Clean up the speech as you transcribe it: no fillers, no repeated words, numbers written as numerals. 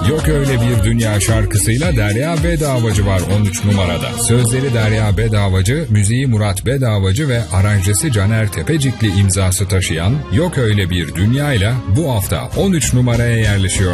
Yok Öyle Bir Dünya şarkısıyla Derya Bedavacı var 13 numarada. Sözleri Derya Bedavacı, müziği Murat Bedavacı ve aranjesi Caner Tepecikli imzası taşıyan Yok Öyle Bir Dünya ile bu hafta 13 numaraya yerleşiyor.